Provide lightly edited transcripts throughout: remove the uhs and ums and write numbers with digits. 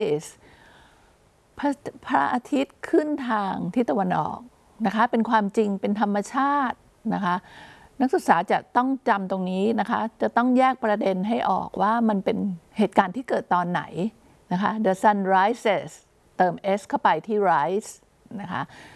is พระอาทิตย์ขึ้นทางทิศตะวันออกนะคะเป็นความจริงเป็นธรรมชาตินะคะนักศึกษาจะต้องจำตรงนี้นะคะจะต้องแยกประเด็นให้ออกว่ามันเป็นเหตุการณ์ที่เกิดตอนไหนนะคะ the sun rises เติม s เข้าไปที่ rise นะคะ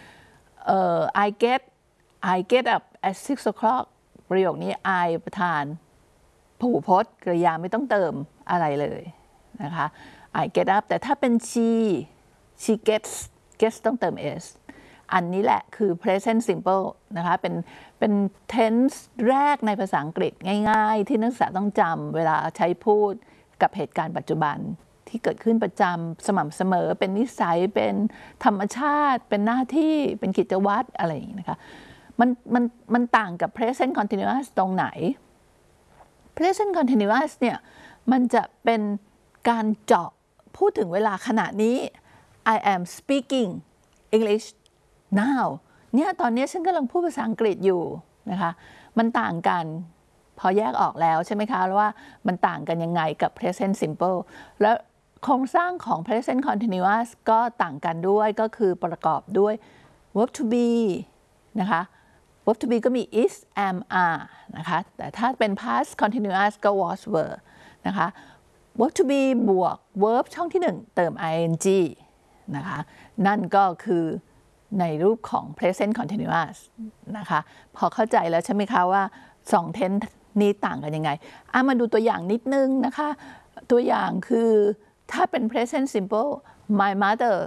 I get up at 6 o'clock ประโยคนี้ I ประธานพหูพจน์กริยาไม่ต้องเติมอะไรเลยนะคะ I get up แต่ถ้าเป็น she gets ต้องเติม s อันนี้แหละคือ present simple นะคะเป็น tense แรกในภาษาอังกฤษง่ายๆที่นักศึกษาต้องจำเวลาใช้พูดกับเหตุการณ์ปัจจุบันที่เกิดขึ้นประจำสม่ำเสมอเป็นนิสัยเป็นธรรมชาติเป็นหน้าที่เป็นกิจวัตรอะไรอย่างนี้นะคะมันต่างกับ present continuous ตรงไหน present continuous เนี่ยมันจะเป็นการเจาะพูดถึงเวลาขณะนี้ I am speaking English now เนี่ยตอนนี้ฉันกำลังพูดภาษาอังกฤษอยู่นะคะมันต่างกันพอแยกออกแล้วใช่ไหมคะว่ามันต่างกันยังไงกับ present simple แล้วโครงสร้างของ present continuous ก็ต่างกันด้วยก็คือประกอบด้วย verb to be นะคะ verb to be ก็มี is am are นะคะแต่ถ้าเป็น past continuous ก็ was were นะคะ verb to be บวก verb ช่องที่1เติม ing นะคะนั่นก็คือในรูปของ present continuous นะคะพอเข้าใจแล้วใช่ไหมคะว่า2 tense นี้ต่างกันยังไงมาดูตัวอย่างนิดนึงนะคะตัวอย่างคือถ้าเป็น present simple my mother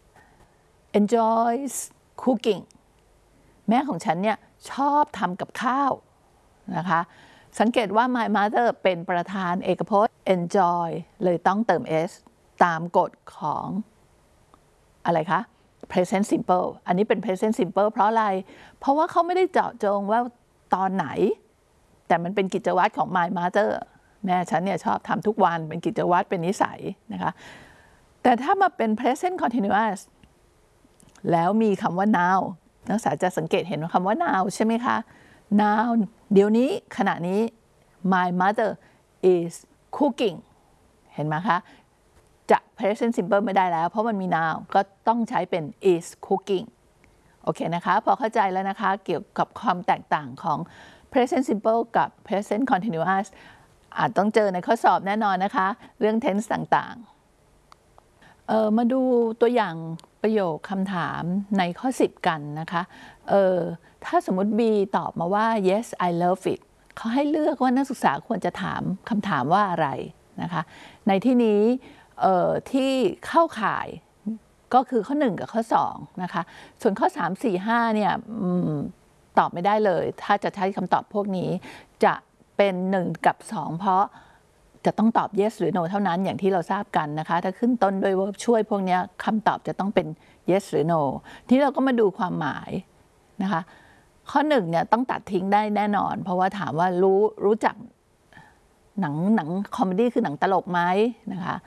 enjoys cooking แม่ของฉันเนี่ยชอบทำกับข้าวนะคะสังเกตว่า my mother เป็นประธานเอกพจน์ enjoy เลยต้องเติม s ตามกฎของอะไรคะ present simple อันนี้เป็น present simple เพราะอะไรเพราะว่าเขาไม่ได้เจาะจงว่าตอนไหนแต่มันเป็นกิจวัตรของ my mother แม่ฉันเนี่ยชอบทำทุกวันเป็นกิจวัตรเป็นนิสัยนะคะแต่ถ้ามาเป็น present continuous แล้วมีคำว่า now นักศึกษาจะสังเกตเห็นคำว่า now ใช่ไหมคะ now เดี๋ยวนี้ขณะนี้ my mother is cooking เห็นไหมคะจะ present simple ไม่ได้แล้วเพราะมันมี now ก็ต้องใช้เป็น is cooking โอเคนะคะพอเข้าใจแล้วนะคะเกี่ยวกับความแตกต่างของ present simple กับ present continuous อาจต้องเจอในข้อสอบแน่นอนนะคะเรื่อง tense ต่างๆมาดูตัวอย่างประโยคคำถามในข้อ10กันนะคะถ้าสมมติ B ตอบมาว่า yes I love it เขาให้เลือกว่านักศึกษาควรจะถามคำถามว่าอะไรนะคะในที่นี้ที่เข้าข่ายก็คือข้อ1กับข้อ2นะคะส่วนข้อ3 4 5เนี่ยตอบไม่ได้เลยถ้าจะใช้คำตอบพวกนี้จะเป็น1กับ2เพราะจะต้องตอบ yes หรือ no เท่านั้นอย่างที่เราทราบกันนะคะถ้าขึ้นต้นด้วย verb ช่วยพวกนี้คำตอบจะต้องเป็น yes หรือ no ที่เราก็มาดูความหมายนะคะข้อ1เนี่ยต้องตัดทิ้งได้แน่นอนเพราะว่าถามว่ารู้จักหนังคอมเมดี้คือหนังตลกไหมนะคะ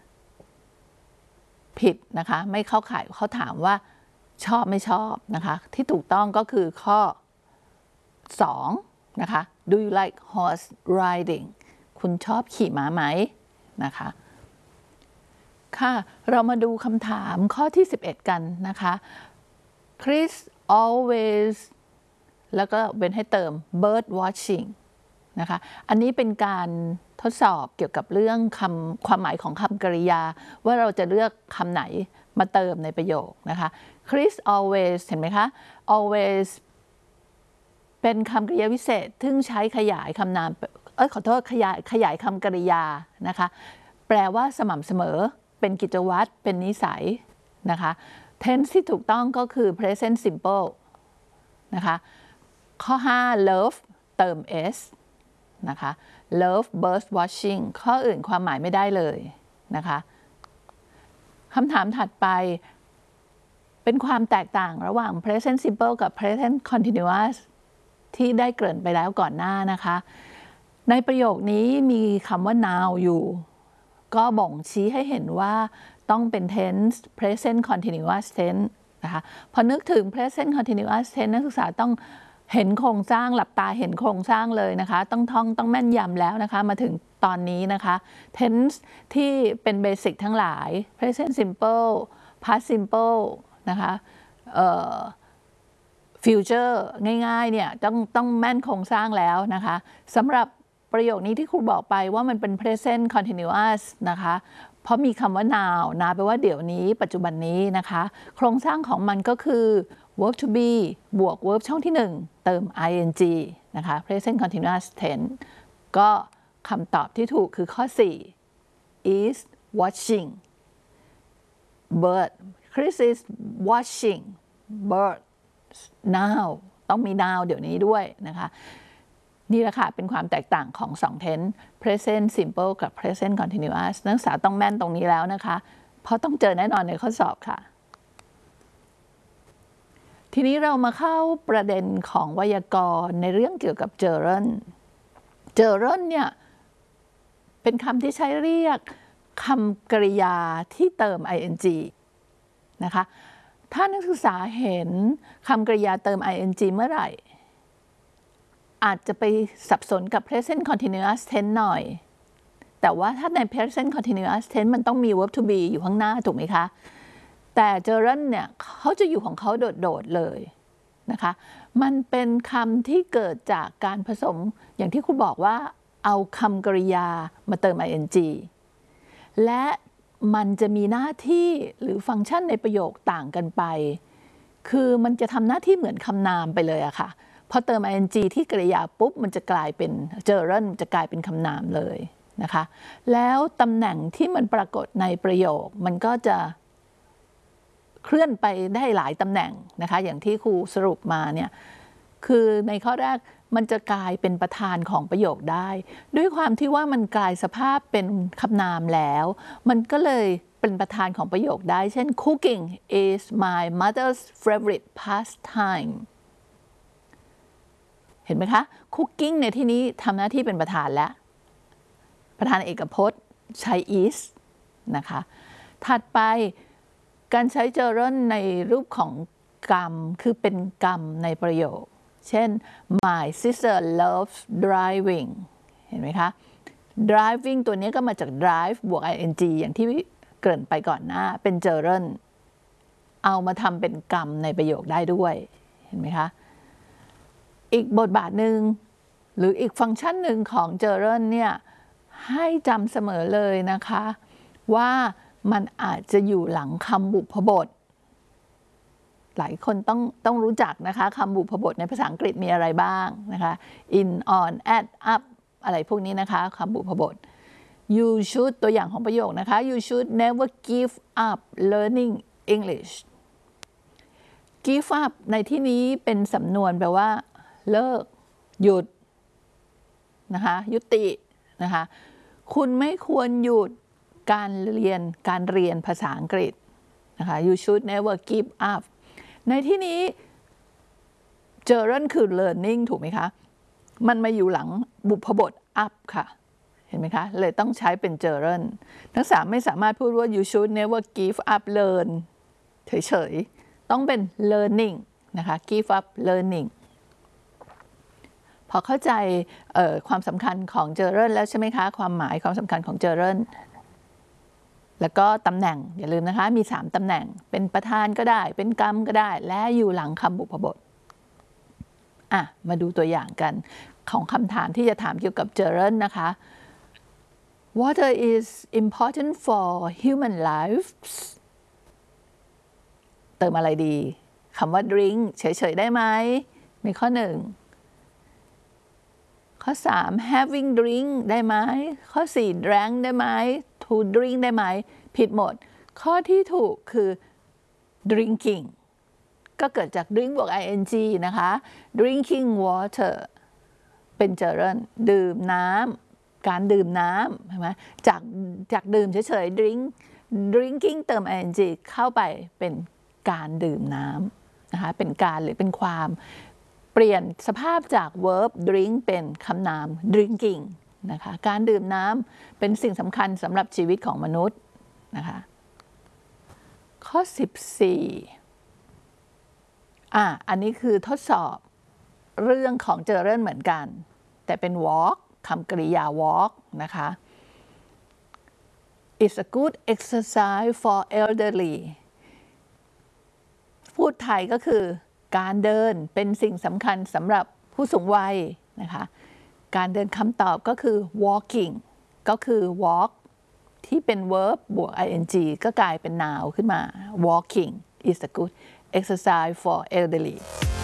ผิดนะคะไม่เข้าข่ายเขาถามว่าชอบไม่ชอบนะคะที่ถูกต้องก็คือข้อ2นะคะ Do you like horse riding คุณชอบขี่ม้าไหมนะคะค่ะเรามาดูคำถามข้อที่11กันนะคะ Chris always แล้วก็เว้นให้เติม bird watching นะคะอันนี้เป็นการทดสอบเกี่ยวกับเรื่องความหมายของคำกริยาว่าเราจะเลือกคำไหนมาเติมในประโยคนะคะ Chris always เห็นไหมคะ always เป็นคำกริยาวิเศษซึ่งใช้ขยายคำนามขอโทษขยายคำกริยานะคะแปลว่าสม่ำเสมอเป็นกิจวัตรเป็นนิสัยนะคะ tense ที่ถูกต้องก็คือ present simple นะคะข้อ5 love เติม s นะคะ love bird watching ข้ออื่นความหมายไม่ได้เลยนะคะคำถามถัดไปเป็นความแตกต่างระหว่าง present simple กับ present continuous ที่ได้เกริ่นไปแล้วก่อนหน้านะคะในประโยคนี้มีคำว่า now อยู่ก็บ่งชี้ให้เห็นว่าต้องเป็น tense present continuous tense นะคะพอนึกถึง present continuous tense นักศึกษาต้องเห็นโครงสร้างหลับตาเห็นโครงสร้างเลยนะคะต้องท่องต้องแม่นยำแล้วนะคะมาถึงตอนนี้นะคะ tense ที่เป็นเบสิกทั้งหลาย present simple past simple นะคะfuture ง่ายๆเนี่ยต้องแม่นโครงสร้างแล้วนะคะสำหรับประโยคนี้ที่ครูบอกไปว่ามันเป็น present continuous นะคะเพราะมีคำว่า now นะแปลว่าเดี๋ยวนี้ปัจจุบันนี้นะคะโครงสร้างของมันก็คือ verb to be บวก verb ช่องที่ 1 เติม ing นะคะ present continuous tense ก็คำตอบที่ถูกคือข้อ 4 is watching bird Chris is watching bird now ต้องมี now เดี๋ยวนี้ด้วยนะคะนี่แหละค่ะเป็นความแตกต่างของ2 tense present simple กับ present continuous นักศึกษาต้องแม่นตรงนี้แล้วนะคะเพราะต้องเจอแน่นอนในข้อสอบค่ะทีนี้เรามาเข้าประเด็นของไวยากรณ์ในเรื่องเกี่ยวกับ gerund gerund เนี่ยเป็นคำที่ใช้เรียกคำกริยาที่เติม ing นะคะถ้านักศึกษาเห็นคำกริยาเติม ing เมื่อไหร่อาจจะไปสับสนกับ present continuous tense หน่อยแต่ว่าถ้าใน present continuous tense มันต้องมี verb to be อยู่ข้างหน้าถูกไหมคะแต่ gerund เนี่ยเขาจะอยู่ของเขาโดดๆเลยนะคะมันเป็นคำที่เกิดจากการผสมอย่างที่ครูบอกว่าเอาคำกริยามาเติม ing และมันจะมีหน้าที่หรือฟังก์ชันในประโยคต่างกันไปคือมันจะทำหน้าที่เหมือนคำนามไปเลยอะค่ะพอเติม ing ที่กริยาปุ๊บมันจะกลายเป็น gerund จะกลายเป็นคำนามเลยนะคะแล้วตำแหน่งที่มันปรากฏในประโยคมันก็จะเคลื่อนไปได้หลายตำแหน่งนะคะอย่างที่ครูสรุปมาเนี่ยคือในข้อแรกมันจะกลายเป็นประธานของประโยคได้ด้วยความที่ว่ามันกลายสภาพเป็นคำนามแล้วมันก็เลยเป็นประธานของประโยคได้เช่น cooking is my mother's favorite pastime เห็นไหมคะ cooking ในที่นี้ทำหน้าที่เป็นประธานแล้วประธานเอกพจน์ใช้ is นะคะถัดไปการใช้ gerund ในรูปของกรรมคือเป็นกรรมในประโยคเช่น my sister loves driving เห็นไหมคะ driving ตัวนี้ก็มาจาก drive บวก ing อย่างที่เกริ่นไปก่อนหน้าเป็น gerund เอามาทำเป็นกรรมในประโยคได้ด้วยเห็นไหมคะอีกบทบาทหนึ่งหรืออีกฟังก์ชันหนึ่งของ gerund เนี่ยให้จำเสมอเลยนะคะว่ามันอาจจะอยู่หลังคำบุพบทหลายคนต้องรู้จักนะคะคำบุพบทในภาษาอังกฤษมีอะไรบ้างนะคะ in on at up อะไรพวกนี้นะคะคำบุพบท you should ตัวอย่างของประโยคนะคะ you should never give up learning English give up ในที่นี้เป็นสำนวนแปลว่าเลิกหยุดนะคะยุตินะคะคุณไม่ควรหยุดการเรียนภาษาอังกฤษนะคะ you should never give up ในที่นี้ gerund คือ learning ถูกไหมคะมันมาอยู่หลังบุพบท up ค่ะเห็นไหมคะเลยต้องใช้เป็น gerund นักศึกษาไม่สามารถพูดว่า you should never give up learn เฉยๆต้องเป็น learning นะคะ give up learning พอเข้าใจความสำคัญของ gerund แล้วใช่ไหมคะความหมายความสำคัญของ gerund แล้วก็ตำแหน่งอย่าลืมนะคะมี3ตำแหน่งเป็นประธานก็ได้เป็นกรรมก็ได้และอยู่หลังคำบุพบทมาดูตัวอย่างกันของคำถามที่จะถามเกี่ยวกับ gerund นะคะ Water is important for human lives เติมอะไรดีคำว่า drink เฉยๆได้ไหมมีข้อ 1ข้อ 3 having drink ได้ไหมข้อ 4 drank ได้ไหม to drink ได้ไหมผิดหมดข้อที่ถูกคือ drinking ก็เกิดจาก drink บวก ing นะคะ drinking water เป็น gerund ดื่มน้ำการดื่มน้ำใช่ไหมจากดื่มเฉยๆ drinking เติม ing เข้าไปเป็นการดื่มน้ำนะคะเป็นการหรือเป็นความเปลี่ยนสภาพจาก verb drink เป็นคำนาม drinking นะคะการดื่มน้ำเป็นสิ่งสำคัญสำหรับชีวิตของมนุษย์นะคะข้อ 14อันนี้คือทดสอบเรื่องของเจอเรื่องเหมือนกันแต่เป็น walk คำกริยา walk นะคะ It's a good exercise for elderly พูดไทยก็คือการเดินเป็นสิ่งสำคัญสำหรับผู้สูงวัยนะคะการเดินคำตอบก็คือ walking ก็คือ walk ที่เป็น verb บวก ing ก็กลายเป็น noun ขึ้นมา walking is a good exercise for elderly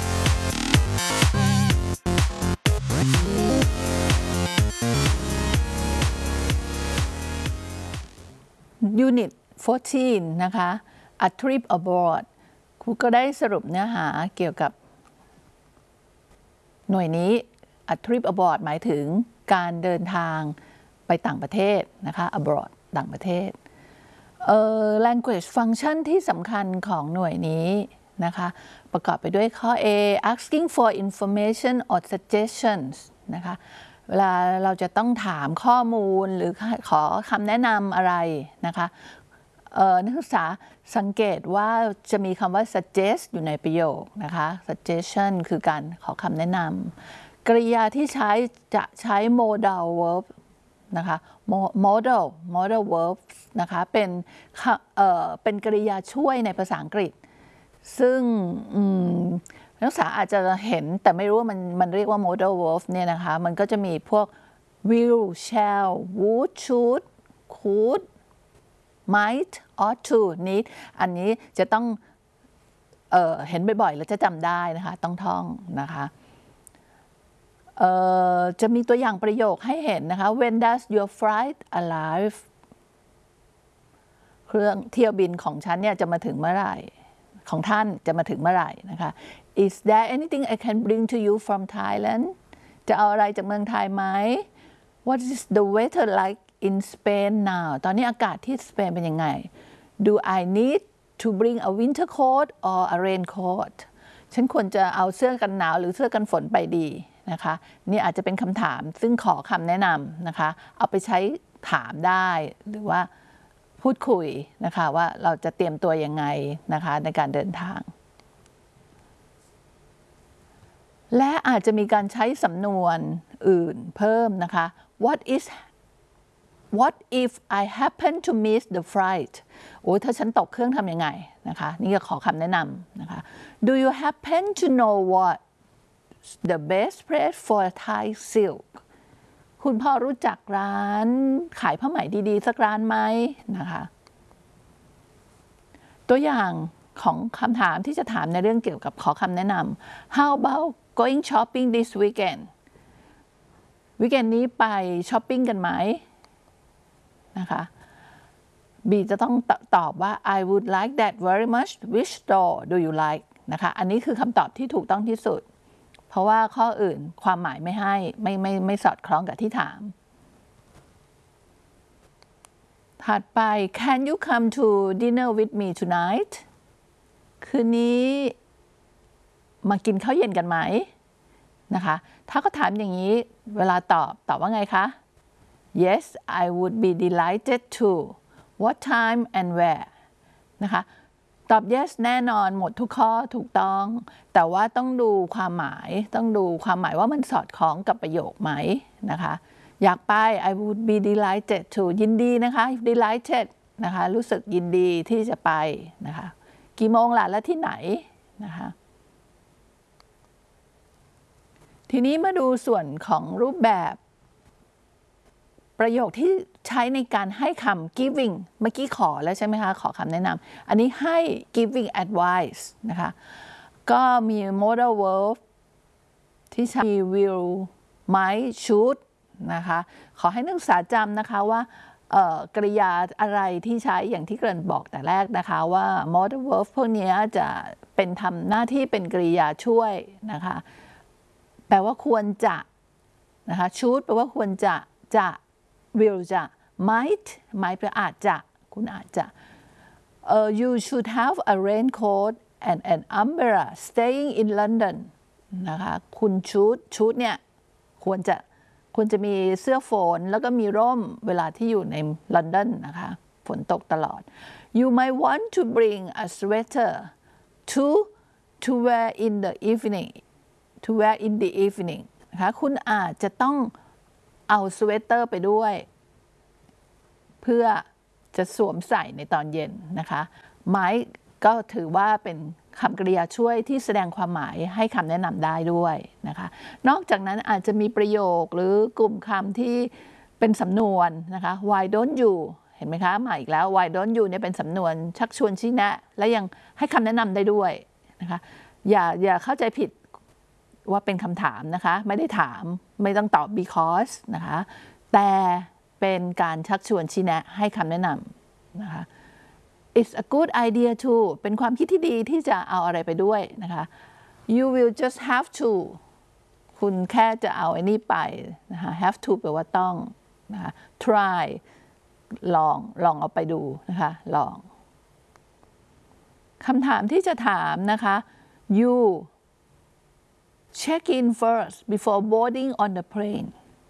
Unit 14 นะคะ A trip abroad ครูก็ได้สรุปเนื้อหาเกี่ยวกับหน่วยนี้ A trip abroad หมายถึงการเดินทางไปต่างประเทศนะคะ abroad ต่างประเทศlanguage function ที่สำคัญของหน่วยนี้นะคะประกอบไปด้วยข้อ A asking for information or suggestions นะคะเวลาเราจะต้องถามข้อมูลหรือขอคำแนะนำอะไรนะคะนักศึกษาสังเกตว่าจะมีคำว่า suggest อยู่ในประโยคนะคะ suggestion คือการขอคำแนะนำกริยาที่ใช้จะใช้ modal verb นะคะ modal verb นะคะเป็นกริยาช่วยในภาษาอังกฤษซึ่งนักศึกษาอาจจะเห็นแต่ไม่รู้ว่ามันเรียกว่า modal verb เนี่ยนะคะมันก็จะมีพวก will shall would should could might ought to need อันนี้จะต้องเห็นบ่อยๆแล้วจะจำได้นะคะต้องท่องนะคะจะมีตัวอย่างประโยคให้เห็นนะคะ When does your flight arrive เครื่องเที่ยวบินของฉันเนี่ยจะมาถึงเมื่อไหร่ของท่านจะมาถึงเมื่อไหร่นะคะ Is there anything I can bring to you from Thailand จะเอาอะไรจากเมืองไทยไหม What is the weather like in Spain now ตอนนี้อากาศที่สเปนเป็นยังไง Do I need to bring a winter coat or a raincoat ฉันควรจะเอาเสื้อกันหนาวหรือเสื้อกันฝนไปดีนะคะนี่อาจจะเป็นคำถามซึ่งขอคำแนะนำนะคะเอาไปใช้ถามได้หรือว่าพูดคุยนะคะว่าเราจะเตรียมตัวยังไงนะคะในการเดินทางและอาจจะมีการใช้สำนวนอื่นเพิ่มนะคะ What if I happen to miss the flight โอ้ถ้าฉันตกเครื่องทำยังไงนะคะนี่ก็ขอคำแนะนำนะคะ Do you happen to know what the best place for Thai silk คุณพ่อรู้จักร้านขายผ้าไหมดีๆสักร้านไหมนะคะตัวอย่างของคำถามที่จะถามในเรื่องเกี่ยวกับขอคำแนะนำ How about going shopping this weekend วีคเอนด์นี้ไปช้อปปิ้งกันไหมนะคะ B จะต้องตอบว่า I would like that very much which store do you like นะคะอันนี้คือคำตอบที่ถูกต้องที่สุดเพราะว่าข้ออื่นความหมายไม่ให้ไม่สอดคล้องกับที่ถามถัดไป Can you come to dinner with me tonight คืนนี้มากินข้าวเย็นกันไหมนะคะถ้าเขาถามอย่างนี้เวลาตอบว่าไงคะ Yes I would be delighted to What time and where นะคะตอบ yes แน่นอนหมดทุกข้อถูกต้องแต่ว่าต้องดูความหมายว่ามันสอดคล้องกับประโยคไหมนะคะอยากไป I would be delighted to ยินดีนะคะ delighted นะคะรู้สึกยินดีที่จะไปนะคะกี่โมงล่ะและที่ไหนนะคะทีนี้มาดูส่วนของรูปแบบประโยคที่ใช้ในการให้คำ giving เมื่อกี้ขอแล้วใช่ไหมคะขอคำแนะนำอันนี้ให้ giving advice นะคะก็มี modal verb ที่ใช้ will might should นะคะขอให้นักศึกษาจำนะคะว่ากริยาอะไรที่ใช้อย่างที่เกริ่นบอกแต่แรกนะคะว่า modal verb พวกนี้จะเป็นทำหน้าที่เป็นกริยาช่วยนะคะแปลว่าควรจะนะคะ should แปลว่าควรจะwill จะ might แปลอาจจะคุณอาจจะyou should have a raincoat and an umbrella staying in London นะคะคุณชุดเนี่ยควรจะมีเสื้อฝนแล้วก็มีร่มเวลาที่อยู่ในลอนดอนนะคะฝนตกตลอด you might want to bring a sweater to wear in the evening to wear in the evening นะคะคุณอาจจะต้องเอาสเวตเตอร์ไปด้วยเพื่อจะสวมใส่ในตอนเย็นนะคะไม้ก็ถือว่าเป็นคำกริยาช่วยที่แสดงความหมายให้คำแนะนำได้ด้วยนะคะนอกจากนั้นอาจจะมีประโยคหรือกลุ่มคำที่เป็นสำนวนนะคะ why don't you เห็นไหมคะมาอีกแล้ว why don't you เนี่ยเป็นสำนวนชักชวนชี้แนะและยังให้คำแนะนำได้ด้วยนะคะอย่าเข้าใจผิดว่าเป็นคำถามนะคะไม่ได้ถามไม่ต้องตอบ because นะคะแต่เป็นการชักชวนชี้แนะให้คำแนะนำนะคะ It's a good idea too เป็นความคิดที่ดีที่จะเอาอะไรไปด้วยนะคะ You will just have to คุณแค่จะเอาไอ้นี่ไปนะคะ have to แปลว่าต้องนะคะ try ลองเอาไปดูนะคะลองคำถามที่จะถามนะคะ You check in first before boarding on the plane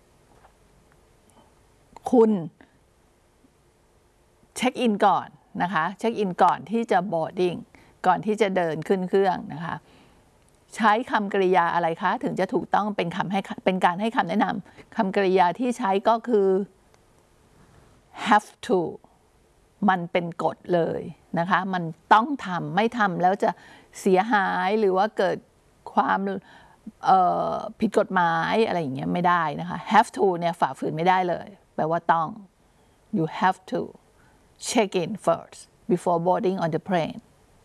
คุณเช็คอินก่อนนะคะเช็คอินก่อนที่จะ boarding ก่อนที่จะเดินขึ้นเครื่องนะคะใช้คำกริยาอะไรคะถึงจะถูกต้องเป็นการให้คำแนะนำคำกริยาที่ใช้ก็คือ have to มันเป็นกฎเลยนะคะมันต้องทำไม่ทำแล้วจะเสียหายหรือว่าเกิดความผิดกฎหมายอะไรอย่างเงี้ยไม่ได้นะคะ have to เนี่ยฝ่าฝืนไม่ได้เลยแปลว่าต้อง you have to check in first before boarding on the plane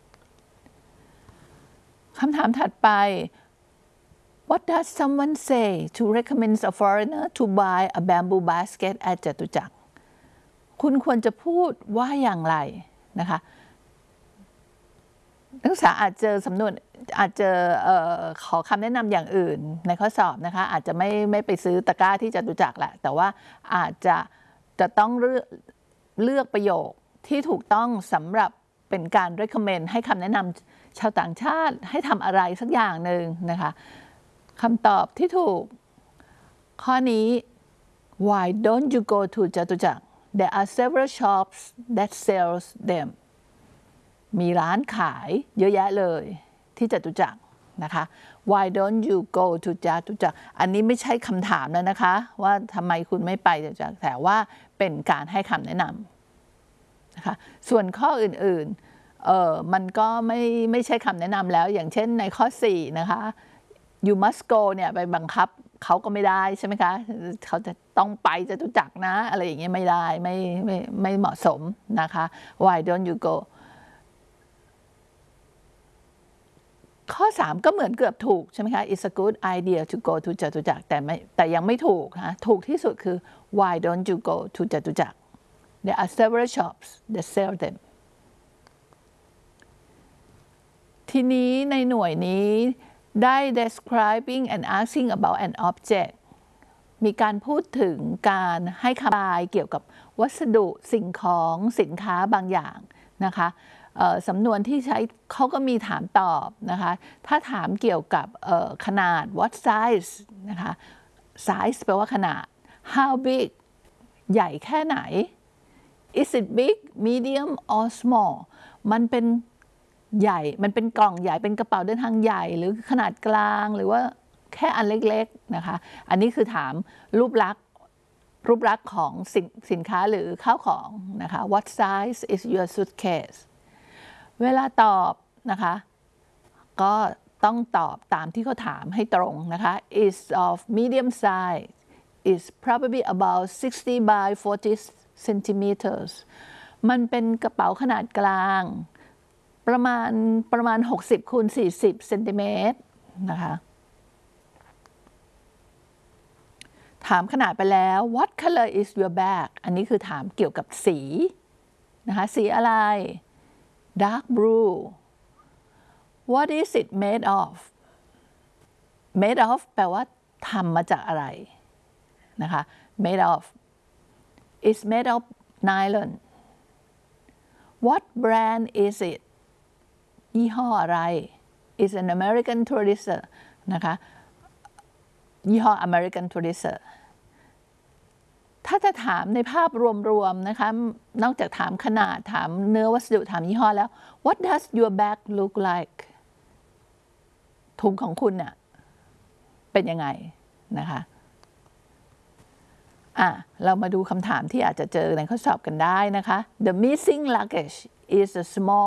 คำถามถัดไป What does someone say to recommend a foreigner to buy a bamboo basket at จตุจักรคุณควรจะพูดว่าอย่างไรนะคะนักศึกษาอาจเจอสำนวนอาจจะขอคำแนะนำอย่างอื่นในข้อสอบนะคะอาจจะไม่ไปซื้อตะกร้าที่จตุจักรแหละแต่ว่าอาจจะต้องเลือกประโยคที่ถูกต้องสำหรับเป็นการ recommend ให้คำแนะนำชาวต่างชาติให้ทำอะไรสักอย่างหนึ่งนะคะคำตอบที่ถูกข้อนี้ Why don't you go to จตุจักร There are several shops that sells them มีร้านขายเยอะแยะเลยที่จตุจักรนะคะ Why don't you go to จตุจักรอันนี้ไม่ใช่คำถามแล้วนะคะว่าทำไมคุณไม่ไปจตุจักรแต่ว่าเป็นการให้คำแนะนำนะคะส่วนข้ออื่นๆมันก็ไม่ใช่คำแนะนำแล้วอย่างเช่นในข้อ4นะคะ you must go เนี่ยไปบังคับเขาก็ไม่ได้ใช่ไหมคะเขาจะต้องไปจตุจักรนะอะไรอย่างเงี้ยไม่ได้ไม่เหมาะสมนะคะ Why don't you go ข้อ3ก็เหมือนเกือบถูกใช่ไหมคะ It's a good idea to go to จตุจักรแต่ยังไม่ถูกนะถูกที่สุดคือ Why don't you go to จตุจักร There are several shops that sell them ทีนี้ในหน่วยนี้ได้ describing and asking about an object มีการพูดถึงการให้คำอธิบายเกี่ยวกับวัสดุสิ่งของสินค้าบางอย่างนะคะสำนวนที่ใช้เขาก็มีถามตอบนะคะถ้าถามเกี่ยวกับขนาด what size นะคะ size แปลว่าขนาด how big ใหญ่แค่ไหน is it big medium or small มันเป็นใหญ่มันเป็นกล่องใหญ่เป็นกระเป๋าเดินทางใหญ่หรือขนาดกลางหรือว่าแค่อันเล็กๆนะคะอันนี้คือถามรูปลักษณ์ของสินค้าหรือข้าวของนะคะ what size is your suitcase เวลาตอบนะคะก็ต้องตอบตามที่เขาถามให้ตรงนะคะ is of medium size is probably about 60 by 40 centimeters มันเป็นกระเป๋าขนาดกลางประมาณ60 คูณ 40 เซนติเมตรนะคะถามขนาดไปแล้ว what color is your bag อันนี้คือถามเกี่ยวกับสีนะคะสีอะไร dark blue what is it made of made of แปลว่าทำมาจากอะไรนะคะ made of is made of nylon what brand is it ยี่ห้ออะไร is an American Tourister นะคะยี่ห้อ American Tourister ถ้าจะถามในภาพรวมๆนะคะนอกจากถามขนาดถามเนื้อวัสดุถามยี่ห้อแล้ว what does your bag look like ถุงของคุณน่ะเป็นยังไงนะคะเรามาดูคำถามที่อาจจะเจอในข้อสอบกันได้นะคะ The missing luggage is a small